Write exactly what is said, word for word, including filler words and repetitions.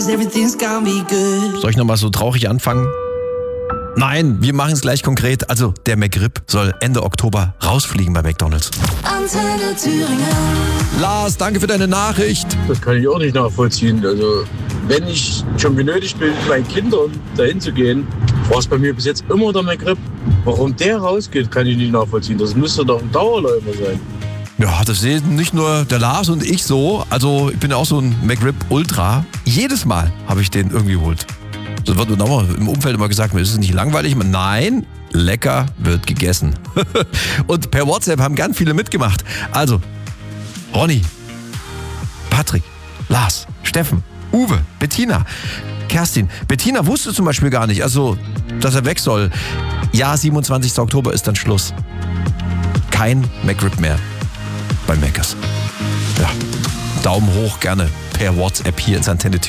Soll ich nochmal so traurig anfangen? Nein, wir machen es gleich konkret. Also, der McRib soll Ende Oktober rausfliegen bei McDonald's. Antenne Thüringen. Lars, danke für deine Nachricht. Das kann ich auch nicht nachvollziehen. Also, wenn ich schon genötigt bin, mit meinen Kindern dahin zu gehen, war es bei mir bis jetzt immer der McRib. Warum der rausgeht, kann ich nicht nachvollziehen. Das müsste doch ein Dauerläufer sein. Ja, das sehen nicht nur der Lars und ich so. Also, ich bin ja auch so ein McRib Ultra. Jedes Mal habe ich den irgendwie geholt. So wird mir auch im Umfeld immer gesagt, ist es nicht langweilig? Nein, lecker wird gegessen. Und per WhatsApp haben ganz viele mitgemacht. Also, Ronny, Patrick, Lars, Steffen, Uwe, Bettina, Kerstin. Bettina wusste zum Beispiel gar nicht, also, dass er weg soll. Ja, siebenundzwanzigster Oktober ist dann Schluss. Kein McRib mehr bei Mc's. Ja, Daumen hoch gerne per WhatsApp hier ins Antenne